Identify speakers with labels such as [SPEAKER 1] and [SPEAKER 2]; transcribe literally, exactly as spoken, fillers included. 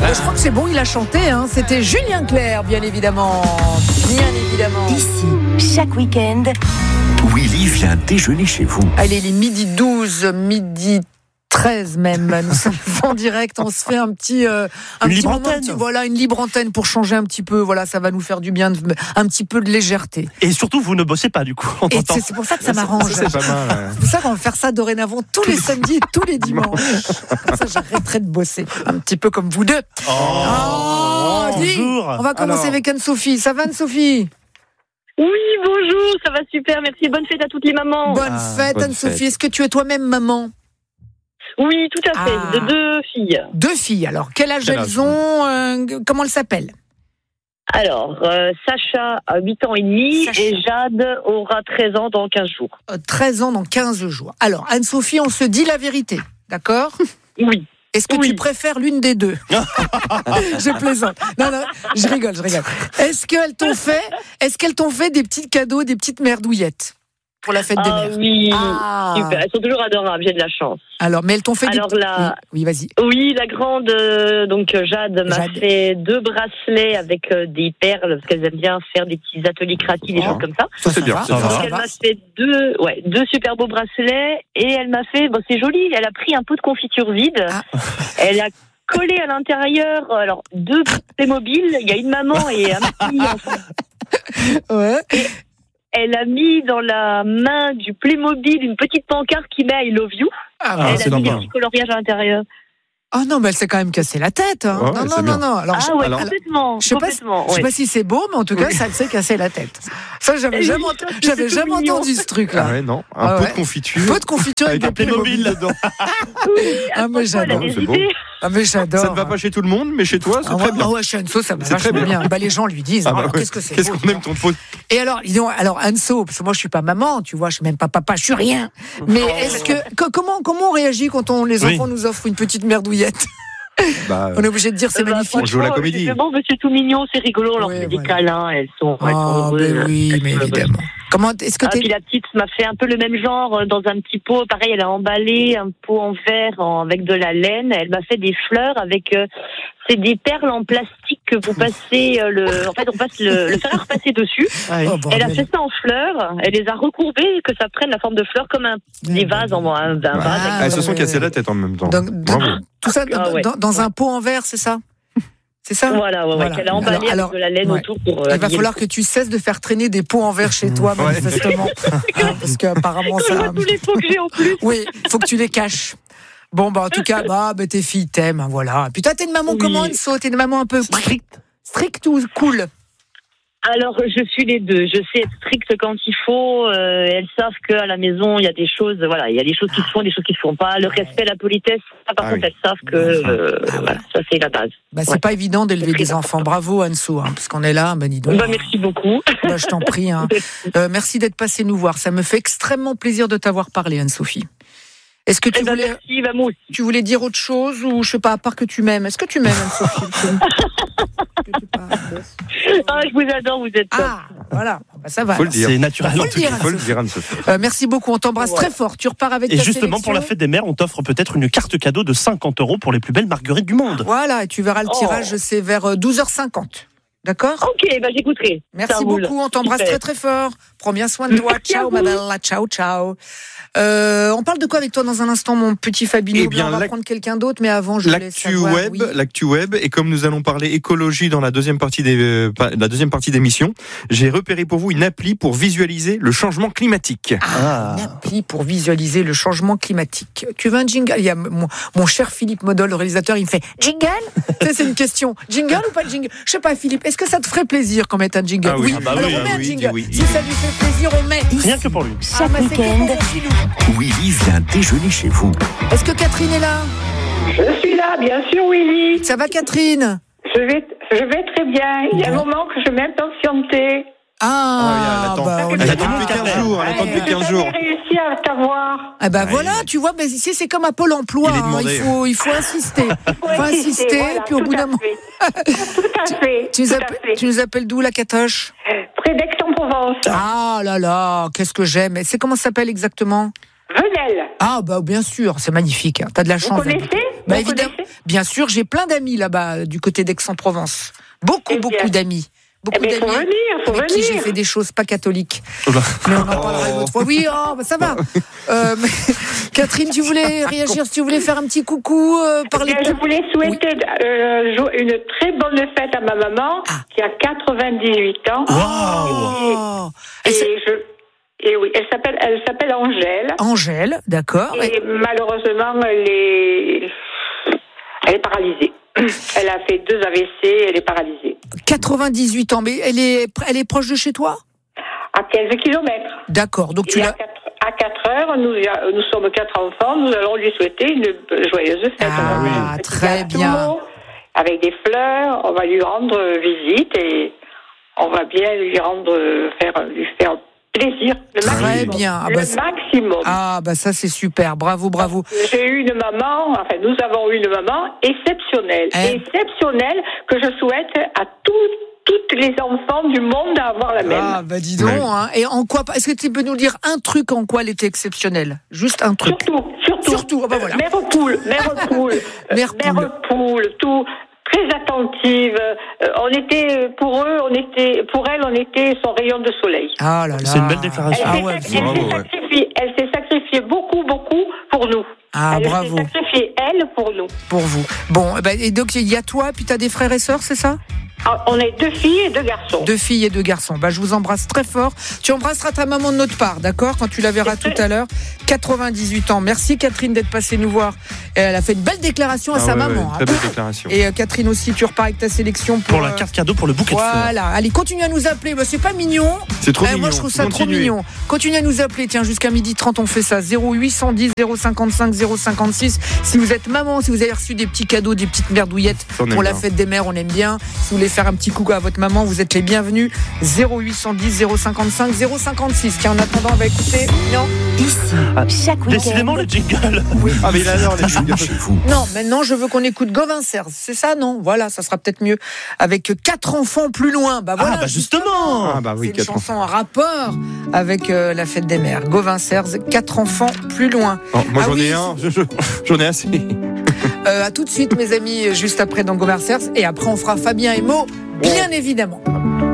[SPEAKER 1] Ah. Je crois que c'est bon, il a chanté. Hein. C'était Julien Clerc, bien évidemment. Bien évidemment.
[SPEAKER 2] Ici, chaque week-end,
[SPEAKER 3] Willy vient déjeuner chez vous.
[SPEAKER 1] Allez, il est midi douze, midi treize même. Nous sommes en direct. On se fait un petit, euh, un
[SPEAKER 4] une
[SPEAKER 1] petit
[SPEAKER 4] libre
[SPEAKER 1] moment,
[SPEAKER 4] antenne.
[SPEAKER 1] petit, voilà, une libre antenne pour changer un petit peu. Voilà, ça va nous faire du bien, un petit peu de légèreté.
[SPEAKER 4] Et surtout, vous ne bossez pas du coup. En
[SPEAKER 1] Et
[SPEAKER 4] temps.
[SPEAKER 1] c'est, c'est pour ça que ça m'arrange.
[SPEAKER 3] Ça, c'est pas mal. Ouais.
[SPEAKER 1] C'est pour ça qu'on va faire ça dorénavant tous les samedis et tous les dimanches. Comme ça, j'arrêterai de bosser. Un petit peu comme vous deux.
[SPEAKER 4] Oh,
[SPEAKER 1] Oh, dis,
[SPEAKER 4] bonjour.
[SPEAKER 1] on va commencer
[SPEAKER 3] Alors.
[SPEAKER 1] avec Anne-Sophie. Ça va, Anne-Sophie?
[SPEAKER 5] Oui, bonjour, ça va super, merci. Bonne fête à toutes les mamans.
[SPEAKER 1] Bonne
[SPEAKER 3] Ah,
[SPEAKER 1] fête,
[SPEAKER 3] bonne
[SPEAKER 1] Anne-Sophie.
[SPEAKER 3] fête.
[SPEAKER 1] Est-ce que tu es toi-même maman?
[SPEAKER 5] Oui, tout à fait,
[SPEAKER 1] Ah.
[SPEAKER 5] de deux filles.
[SPEAKER 1] Deux filles. Alors, quel âge
[SPEAKER 3] Quel
[SPEAKER 1] elles
[SPEAKER 3] âge
[SPEAKER 1] ont euh, Comment elles s'appellent?
[SPEAKER 5] Alors, euh, Sacha a huit ans et demi
[SPEAKER 1] Sacha.
[SPEAKER 5] et Jade aura treize ans dans quinze jours.
[SPEAKER 1] Euh, treize ans dans quinze jours. Alors, Anne-Sophie, on se dit la vérité. D'accord?
[SPEAKER 5] Oui.
[SPEAKER 1] Est-ce que
[SPEAKER 5] Oui.
[SPEAKER 1] tu préfères l'une des deux? Je plaisante. Non, non, je rigole, je rigole. Est-ce qu'elles t'ont fait, est-ce qu'elles t'ont fait des petits cadeaux, des petites merdouillettes pour la fête des
[SPEAKER 5] Ah
[SPEAKER 1] mères?
[SPEAKER 5] oui,
[SPEAKER 1] Ah.
[SPEAKER 5] super. Elles sont toujours adorables, j'ai de la chance.
[SPEAKER 1] Alors, mais elles t'ont fait
[SPEAKER 5] Alors
[SPEAKER 1] des petits...
[SPEAKER 5] là-
[SPEAKER 1] Oui, oui, vas-y.
[SPEAKER 5] Oui, la grande, euh, donc euh, Jade m'a
[SPEAKER 1] Jade.
[SPEAKER 5] fait deux bracelets avec euh, des perles, parce qu'elles aiment bien faire des petits ateliers créatifs, des
[SPEAKER 1] Oh.
[SPEAKER 5] choses comme ça.
[SPEAKER 1] Ça,
[SPEAKER 3] c'est bien,
[SPEAKER 1] va,
[SPEAKER 3] ça va.
[SPEAKER 1] ça
[SPEAKER 5] Donc elle
[SPEAKER 1] va.
[SPEAKER 5] m'a fait deux, ouais, deux super beaux bracelets et elle m'a fait, bon c'est joli, elle a pris un pot de confiture vide,
[SPEAKER 1] Ah.
[SPEAKER 5] elle a collé à l'intérieur, alors deux Playmobil, il y a une maman et un petit enfant.
[SPEAKER 1] Ouais.
[SPEAKER 5] Elle a mis dans la main du Playmobil une petite pancarte qui met I love you.
[SPEAKER 1] Ah,
[SPEAKER 3] Ah,
[SPEAKER 1] bah,
[SPEAKER 5] elle
[SPEAKER 3] c'est
[SPEAKER 5] a mis des
[SPEAKER 3] normal.
[SPEAKER 5] petits coloriages à l'intérieur.
[SPEAKER 1] oh non, mais elle s'est quand même cassé la tête. Hein.
[SPEAKER 3] Ouais,
[SPEAKER 1] non,
[SPEAKER 3] c'est
[SPEAKER 1] non, non,
[SPEAKER 3] bien.
[SPEAKER 1] non. Alors,
[SPEAKER 5] Ah
[SPEAKER 1] je,
[SPEAKER 5] ouais,
[SPEAKER 3] alors-
[SPEAKER 5] complètement,
[SPEAKER 1] je sais pas,
[SPEAKER 5] complètement.
[SPEAKER 1] je sais
[SPEAKER 5] ouais.
[SPEAKER 1] pas si c'est beau, mais en tout cas,
[SPEAKER 3] Oui.
[SPEAKER 1] ça s'est cassé la tête. Ça, j'avais
[SPEAKER 5] Oui,
[SPEAKER 1] jamais,
[SPEAKER 5] ça,
[SPEAKER 1] ent-
[SPEAKER 5] c'est
[SPEAKER 1] j'avais
[SPEAKER 5] tout
[SPEAKER 1] jamais
[SPEAKER 5] mignon.
[SPEAKER 1] entendu ce truc-là.
[SPEAKER 3] Ah ouais, non. Un
[SPEAKER 1] Ah
[SPEAKER 3] pot
[SPEAKER 1] ouais.
[SPEAKER 3] de confiture.
[SPEAKER 1] Peu de confiture avec,
[SPEAKER 3] Avec
[SPEAKER 1] des
[SPEAKER 3] un Playmobil
[SPEAKER 1] Playmobil.
[SPEAKER 3] dedans.
[SPEAKER 5] Oui,
[SPEAKER 1] Ah, mais
[SPEAKER 5] attention, elle a
[SPEAKER 1] j'adore,
[SPEAKER 5] des
[SPEAKER 3] c'est beau.
[SPEAKER 5] idées.
[SPEAKER 1] Ah, mais j'adore.
[SPEAKER 3] Ça ne va pas chez tout le monde, mais chez toi, c'est
[SPEAKER 1] Ah,
[SPEAKER 3] très
[SPEAKER 1] ouais,
[SPEAKER 3] bien.
[SPEAKER 1] ah ouais, chez Anso, ça va
[SPEAKER 3] C'est très
[SPEAKER 1] vachement bien.
[SPEAKER 3] bien.
[SPEAKER 1] Bah, les gens lui disent,
[SPEAKER 3] Ah
[SPEAKER 1] oh,
[SPEAKER 3] bah
[SPEAKER 1] alors,
[SPEAKER 3] ouais.
[SPEAKER 1] qu'est-ce que c'est
[SPEAKER 3] Qu'est-ce
[SPEAKER 1] beau,
[SPEAKER 3] qu'on
[SPEAKER 1] dis
[SPEAKER 3] aime
[SPEAKER 1] donc.
[SPEAKER 3] ton pot.
[SPEAKER 1] Et alors, dis donc, alors Anso, parce que moi je suis pas maman, tu vois, je suis même pas papa, je suis rien. Mais est-ce que co- comment comment on réagit quand on les
[SPEAKER 4] Oui.
[SPEAKER 1] enfants nous offrent une petite merdouillette?
[SPEAKER 3] Bah,
[SPEAKER 1] On est obligé de dire c'est
[SPEAKER 5] Bah,
[SPEAKER 1] magnifique.
[SPEAKER 3] On joue à la
[SPEAKER 5] franchement,
[SPEAKER 3] comédie.
[SPEAKER 5] c'est bon, mais c'est tout mignon, c'est rigolo, on leur
[SPEAKER 1] Oui,
[SPEAKER 5] fait
[SPEAKER 1] voilà.
[SPEAKER 5] des câlins, elles sont, elles sont
[SPEAKER 1] Ah,
[SPEAKER 5] heureuses.
[SPEAKER 1] ben oui,
[SPEAKER 5] Elles
[SPEAKER 1] mais
[SPEAKER 5] sont heureuses.
[SPEAKER 1] évidemment. Comment est-ce que
[SPEAKER 5] Ah,
[SPEAKER 1] t'es
[SPEAKER 5] puis la petite m'a fait un peu le même genre euh, dans un petit pot. Pareil, elle a emballé un pot en verre en- avec de la laine. Elle m'a fait des fleurs avec. Euh, c'est des perles en plastique que vous passez. Euh, le, en fait, on passe le, le fer à repasser dessus.
[SPEAKER 1] Oh, bordel.
[SPEAKER 5] Elle a fait ça en fleurs. Elle les a recourbées que ça prenne la forme de fleurs comme un des vases en un, un vase.
[SPEAKER 1] Ah,
[SPEAKER 3] Elles se
[SPEAKER 1] ouais,
[SPEAKER 3] sont
[SPEAKER 1] ouais,
[SPEAKER 3] cassées
[SPEAKER 1] ouais.
[SPEAKER 3] la tête en même temps.
[SPEAKER 1] Donc,
[SPEAKER 3] Bravo.
[SPEAKER 1] tout ça
[SPEAKER 5] Ah,
[SPEAKER 1] dans,
[SPEAKER 5] ouais.
[SPEAKER 1] dans- dans un pot en verre, c'est ça? C'est ça?
[SPEAKER 5] Voilà, ouais, ouais,
[SPEAKER 1] Voilà.
[SPEAKER 5] qu'elle a emballé
[SPEAKER 1] Alors- alors,
[SPEAKER 5] avec de la laine
[SPEAKER 1] ouais.
[SPEAKER 5] autour pour. euh,
[SPEAKER 1] Il va
[SPEAKER 5] habiller
[SPEAKER 1] falloir
[SPEAKER 5] le
[SPEAKER 1] que tu cesses de faire traîner des pots en verre chez toi,
[SPEAKER 3] Ouais.
[SPEAKER 1] manifestement. Hein, parce qu'apparemment,
[SPEAKER 5] pot. Je
[SPEAKER 1] ça.
[SPEAKER 5] vois tous les pots que j'ai en plus.
[SPEAKER 1] Oui, faut que tu les caches. Bon, bah, en tout cas, bah, bah tes filles t'aiment, hein, voilà. Puis toi, t'es une maman
[SPEAKER 5] Oui.
[SPEAKER 1] comment, Anso? T'es une maman un peu
[SPEAKER 4] Strict.
[SPEAKER 1] stricte ou cool?
[SPEAKER 5] Alors, je suis les deux. Je sais être stricte quand il faut. Euh, elles savent qu'à la maison, il y a des choses, voilà, il y a des choses qui se font, des choses qui se font pas. Le respect, la politesse, ça, par
[SPEAKER 3] Ah
[SPEAKER 5] contre,
[SPEAKER 3] oui.
[SPEAKER 5] elles savent que, euh,
[SPEAKER 1] Ah,
[SPEAKER 5] voilà, ça, c'est la base.
[SPEAKER 1] Bah, c'est
[SPEAKER 5] Ouais.
[SPEAKER 1] pas évident d'élever
[SPEAKER 5] C'est très
[SPEAKER 1] des enfants. Bravo, Anso, hein, parce qu'on est là, ben dis donc.
[SPEAKER 5] Bah, merci beaucoup.
[SPEAKER 1] Bah, je t'en prie. Hein. Euh, merci d'être passé nous voir. Ça me fait extrêmement plaisir de t'avoir parlé, Anne-Sophie. Est-ce que tu
[SPEAKER 5] Eh ben,
[SPEAKER 1] voulais,
[SPEAKER 5] merci, bah, moi aussi.
[SPEAKER 1] tu voulais dire autre chose ou je sais pas, à part que tu m'aimes? Est-ce que tu m'aimes, Anne-Sophie? Que tu parles.
[SPEAKER 5] Ah, je vous adore, vous êtes top.
[SPEAKER 1] Ah, voilà. Bah, ça va.
[SPEAKER 3] Faut le
[SPEAKER 1] alors.
[SPEAKER 3] dire.
[SPEAKER 4] C'est naturel.
[SPEAKER 1] Faut
[SPEAKER 4] en
[SPEAKER 1] le
[SPEAKER 4] tout cas.
[SPEAKER 1] dire.
[SPEAKER 3] Faut le dire, Anne-Sophie.
[SPEAKER 1] Euh, merci beaucoup. On t'embrasse
[SPEAKER 5] Ouais.
[SPEAKER 1] très fort. Tu repars avec
[SPEAKER 4] Et
[SPEAKER 1] ta
[SPEAKER 4] justement, pour la
[SPEAKER 1] sélection.
[SPEAKER 4] fête des mères, on t'offre peut-être une carte cadeau de cinquante euros pour les plus belles marguerites du monde.
[SPEAKER 1] Voilà, et tu verras le
[SPEAKER 5] Oh.
[SPEAKER 1] tirage, c'est vers douze heures cinquante. D'accord?
[SPEAKER 5] Ok, bah, j'écouterai.
[SPEAKER 1] Merci
[SPEAKER 5] Ça roule.
[SPEAKER 1] beaucoup, on t'embrasse
[SPEAKER 5] Super.
[SPEAKER 1] très très fort. Prends bien soin de toi.
[SPEAKER 5] Merci à
[SPEAKER 1] Ciao,
[SPEAKER 5] vous.
[SPEAKER 1] ma belle. Ciao, ciao. Euh, on parle de quoi avec toi dans un instant, mon petit Fabino?
[SPEAKER 3] Eh bien,
[SPEAKER 1] on va
[SPEAKER 3] l'ac-
[SPEAKER 1] prendre quelqu'un d'autre, mais avant, je voulais
[SPEAKER 3] L'actu
[SPEAKER 1] savoir.
[SPEAKER 3] web,
[SPEAKER 1] oui.
[SPEAKER 3] l'actu web, et comme nous allons parler écologie dans la deuxième partie des, euh, pa- la deuxième partie d'émission, j'ai repéré pour vous une appli pour visualiser le changement climatique.
[SPEAKER 1] Ah, une appli pour visualiser le changement climatique. Tu veux un jingle? Il y a mon, mon cher Philippe Modol, le réalisateur, il me fait jingle? Tu sais, c'est une question. Jingle ou pas de jingle? Je sais pas, Philippe. Est-ce que ça te ferait plaisir qu'on mette un jingle?
[SPEAKER 3] Ah oui. Ah
[SPEAKER 4] bah
[SPEAKER 1] Alors
[SPEAKER 4] oui,
[SPEAKER 1] on met
[SPEAKER 3] ah
[SPEAKER 1] un
[SPEAKER 3] oui,
[SPEAKER 1] jingle.
[SPEAKER 3] oui.
[SPEAKER 1] Si ça lui fait plaisir, on met.
[SPEAKER 4] Rien que pour lui.
[SPEAKER 1] Ah,
[SPEAKER 2] chaque
[SPEAKER 1] bah, c'est que pour
[SPEAKER 2] week-end,
[SPEAKER 1] mon filou.
[SPEAKER 3] Willy vient déjeuner chez vous.
[SPEAKER 1] Est-ce que Catherine est là?
[SPEAKER 6] Je suis là, bien sûr, Willy.
[SPEAKER 1] Ça va, Catherine?
[SPEAKER 6] Je vais, je vais très bien. Il y a un moment que je m'impatientais.
[SPEAKER 1] Ah,
[SPEAKER 3] elle attend,
[SPEAKER 1] bah, on
[SPEAKER 3] elle
[SPEAKER 1] est
[SPEAKER 3] attend
[SPEAKER 1] là.
[SPEAKER 3] depuis quinze jours. Elle attend depuis quinze jours.
[SPEAKER 6] J'ai réussi à t'avoir.
[SPEAKER 1] Ah bah
[SPEAKER 3] Ah,
[SPEAKER 1] voilà,
[SPEAKER 3] il-
[SPEAKER 1] tu vois, bah ici c'est comme à Pôle Emploi,
[SPEAKER 3] Il est
[SPEAKER 1] hein,
[SPEAKER 3] demandé.
[SPEAKER 1] il faut, il faut insister, il faut insister,
[SPEAKER 6] voilà,
[SPEAKER 1] puis au
[SPEAKER 6] tout
[SPEAKER 1] bout
[SPEAKER 6] à
[SPEAKER 1] d'un moment,
[SPEAKER 6] fait. Tout à fait.
[SPEAKER 1] tu nous,
[SPEAKER 6] tout à
[SPEAKER 1] appelles,
[SPEAKER 6] fait.
[SPEAKER 1] tu nous appelles d'où la Catoche?
[SPEAKER 6] Près d'Aix-en-Provence.
[SPEAKER 1] Ah là là, qu'est-ce que j'aime, c'est comment ça s'appelle exactement?
[SPEAKER 6] Venelle.
[SPEAKER 1] Ah bah bien sûr, c'est magnifique, hein. T'as de la
[SPEAKER 6] Vous
[SPEAKER 1] chance.
[SPEAKER 6] connaissez?
[SPEAKER 1] Bah,
[SPEAKER 6] Vous
[SPEAKER 1] évidemment,
[SPEAKER 6] connaissez
[SPEAKER 1] bien sûr, j'ai plein d'amis là-bas, du côté d'Aix-en-Provence. Beaucoup,
[SPEAKER 6] Eh bien.
[SPEAKER 1] beaucoup d'amis. Beaucoup
[SPEAKER 6] Eh bien, il faut
[SPEAKER 1] d'amis
[SPEAKER 6] venir, faut
[SPEAKER 1] avec qui j'ai
[SPEAKER 6] venir.
[SPEAKER 1] fait des choses pas catholiques.
[SPEAKER 4] Oula.
[SPEAKER 1] Mais on en parlera une autre fois. Oui, oh, bah, ça va. Euh, mais, Catherine, tu voulais réagir, si tu voulais faire un petit coucou, euh, parler
[SPEAKER 6] Eh bien,
[SPEAKER 1] de...
[SPEAKER 6] je voulais souhaiter euh, jo- une très bonne fête à ma maman,
[SPEAKER 1] Ah.
[SPEAKER 6] qui a quatre-vingt-dix-huit ans.
[SPEAKER 1] Oh.
[SPEAKER 6] Et,
[SPEAKER 1] Elle s-
[SPEAKER 6] et je, et oui, elle s'appelle, elle s'appelle Angèle.
[SPEAKER 1] Angèle, d'accord.
[SPEAKER 6] Et malheureusement, elle est, elle est paralysée. Elle a fait deux A V C, elle est paralysée.
[SPEAKER 1] quatre-vingt-dix-huit ans, mais elle est, elle est proche de chez toi?
[SPEAKER 6] À quinze kilomètres.
[SPEAKER 1] D'accord, donc tu
[SPEAKER 6] Et à
[SPEAKER 1] l'as...
[SPEAKER 6] quatre, à quatre heures, nous, y a- nous sommes quatre enfants, nous allons lui souhaiter une joyeuse fête.
[SPEAKER 1] Ah,
[SPEAKER 6] On va faire un petit
[SPEAKER 1] très
[SPEAKER 6] gâteau
[SPEAKER 1] bien.
[SPEAKER 6] Avec des fleurs, on va lui rendre visite et on va bien lui rendre, faire, lui faire plaisir. Le
[SPEAKER 1] Très
[SPEAKER 6] maximum.
[SPEAKER 1] bien. Ah,
[SPEAKER 6] Le
[SPEAKER 1] bah, c'est-
[SPEAKER 6] maximum.
[SPEAKER 1] Ah, bah ça c'est super, bravo, bravo.
[SPEAKER 6] J'ai eu une maman, enfin nous avons eu une maman exceptionnelle,
[SPEAKER 1] Eh.
[SPEAKER 6] exceptionnelle que je souhaite à tous toutes les enfants du monde à avoir la même.
[SPEAKER 1] Ah, bah dis donc,
[SPEAKER 3] Ouais.
[SPEAKER 1] hein. Et en quoi, est-ce que tu peux nous dire un truc en quoi elle était exceptionnelle? Juste un truc.
[SPEAKER 6] Surtout, surtout.
[SPEAKER 1] Surtout, ah bah voilà.
[SPEAKER 6] Mère poule, mère poule, euh,
[SPEAKER 1] Mère poule.
[SPEAKER 6] poule, tout. Très attentive. Euh, on était, pour eux, on était, pour elle, on était son rayon de soleil.
[SPEAKER 1] Ah là là.
[SPEAKER 4] C'est une belle
[SPEAKER 6] Elle
[SPEAKER 4] déclaration.
[SPEAKER 1] Ah
[SPEAKER 6] s'est
[SPEAKER 1] ouais,
[SPEAKER 6] sac- elle
[SPEAKER 3] bravo,
[SPEAKER 6] s'est
[SPEAKER 3] ouais.
[SPEAKER 6] sacrifiée, elle s'est sacrifiée beaucoup, beaucoup pour nous.
[SPEAKER 1] Ah,
[SPEAKER 6] elle
[SPEAKER 1] bravo.
[SPEAKER 6] s'est sacrifiée, elle, pour nous.
[SPEAKER 1] Pour vous. Bon, eh ben, et donc il y a toi, puis tu as des frères et sœurs, c'est ça?
[SPEAKER 6] Ah, on est deux filles et deux garçons.
[SPEAKER 1] Deux filles et deux garçons. Bah, je vous embrasse très fort. Tu embrasseras ta maman de notre part, d'accord? Quand tu la verras tout à l'heure. quatre-vingt-dix-huit ans. Merci Catherine d'être passée nous voir. Et elle a fait une belle déclaration à
[SPEAKER 3] Ah
[SPEAKER 1] sa
[SPEAKER 3] ouais,
[SPEAKER 1] maman.
[SPEAKER 3] ouais,
[SPEAKER 1] hein.
[SPEAKER 3] très belle déclaration.
[SPEAKER 1] Et euh, Catherine aussi, tu repars avec ta sélection pour,
[SPEAKER 4] Pour la
[SPEAKER 1] euh,
[SPEAKER 4] carte cadeau pour le bouquet de fleurs.
[SPEAKER 1] Voilà, allez, continue à nous appeler. Bah, c'est pas mignon.
[SPEAKER 3] C'est trop
[SPEAKER 1] Eh,
[SPEAKER 3] mignon.
[SPEAKER 1] moi, je trouve ça trop
[SPEAKER 3] Continuez.
[SPEAKER 1] mignon. Continuez à nous appeler. Tiens, jusqu'à midi trente, on fait ça. zéro huit cent dix, zéro cinquante-cinq, zéro cinquante-six. Si vous êtes maman, si vous avez reçu des petits cadeaux, des petites merdouillettes
[SPEAKER 3] Ça, on aime
[SPEAKER 1] pour la
[SPEAKER 3] bien.
[SPEAKER 1] fête des mères, on aime bien. Si vous voulez faire un petit coucou à votre maman, vous êtes les bienvenus. zéro huit cent dix, zéro cinquante-cinq, zéro cinquante-six. Tiens, en attendant, on va écouter. Non,
[SPEAKER 2] Ici, chaque
[SPEAKER 4] Décidément,
[SPEAKER 2] week-end,
[SPEAKER 4] le jingle.
[SPEAKER 3] Ah, mais il adore les jingles.
[SPEAKER 1] non, maintenant, je veux qu'on écoute Gauvin Serre. C'est ça, non? Voilà, ça sera peut-être mieux. Avec quatre enfants plus loin. Bah voilà.
[SPEAKER 4] Ah, bah justement.
[SPEAKER 3] Ah, bah oui,
[SPEAKER 1] C'est une
[SPEAKER 3] quatre
[SPEAKER 1] chanson en rapport avec euh, la fête des mères. Gauvin Serre, quatre enfants plus loin.
[SPEAKER 3] Oh, moi,
[SPEAKER 1] Ah
[SPEAKER 3] j'en
[SPEAKER 1] oui,
[SPEAKER 3] ai un. je- je- J'en ai assez.
[SPEAKER 1] Euh, à tout de suite, mes amis, juste après dans Gauvin Serre. Et après, on fera Fabien et Mo, bien évidemment.